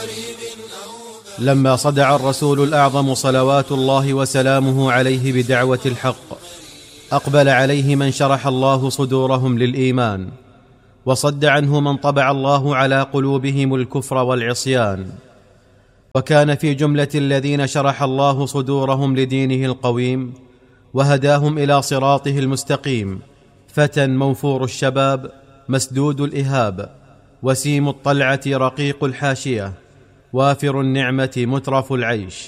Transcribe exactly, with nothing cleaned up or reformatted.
لما صدع الرسول الأعظم صلوات الله وسلامه عليه بدعوة الحق، أقبل عليه من شرح الله صدورهم للإيمان، وصد عنه من طبع الله على قلوبهم الكفر والعصيان. وكان في جملة الذين شرح الله صدورهم لدينه القويم وهداهم إلى صراطه المستقيم فتى موفور الشباب مسدود الإهاب، وسيم الطلعة رقيق الحاشية، وافر النعمة مترف العيش،